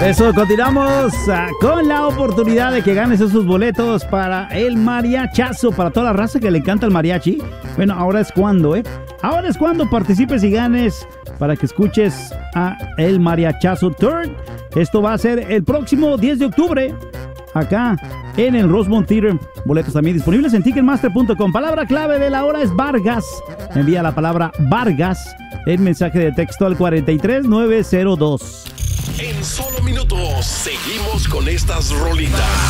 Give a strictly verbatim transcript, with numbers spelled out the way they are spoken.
Eso, continuamos uh, con la oportunidad de que ganes esos boletos para el mariachazo, para toda la raza que le encanta el mariachi. Bueno, ahora es cuando, ¿eh? Ahora es cuando participes y ganes para que escuches a el Mariachazo Tour. Esto va a ser el próximo diez de octubre, acá en el Rosemont Theater. Boletos también disponibles en ticketmaster punto com. Palabra clave de la hora es Vargas. Envía la palabra Vargas en mensaje de texto al cuarenta y tres nueve cero dos. En solo minutos seguimos con estas rolitas.